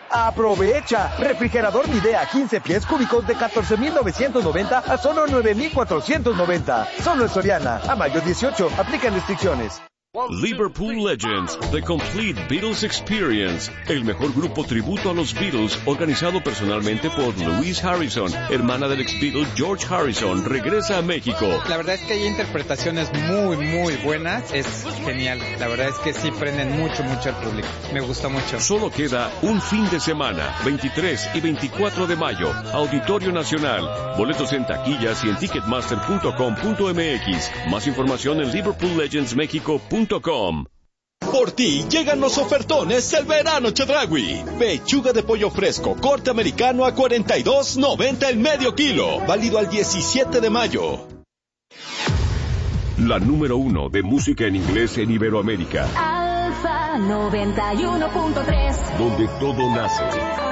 ¡Aprovecha! Refrigerador Midea 15 pies cúbicos de 14,990 a solo 9,490. Solo en Soriana. A mayo 18. Aplican restricciones. Liverpool Legends, The Complete Beatles Experience, el mejor grupo tributo a los Beatles, organizado personalmente por Louise Harrison, hermana del ex Beatle George Harrison, regresa a México. La verdad es que hay interpretaciones muy buenas, es genial, la verdad es que sí prenden mucho al público, me gusta mucho. Solo queda un fin de semana, 23 y 24 de mayo, Auditorio Nacional, boletos en taquillas y en ticketmaster.com.mx, más información en liverpoollegendsmexico.com. Por ti llegan los ofertones del verano Chedraui. Pechuga de pollo fresco, corte americano a $42.90 el medio kilo. Válido al 17 de mayo. La número 1 de música en inglés en Iberoamérica. Alfa 91.3. Donde todo nace.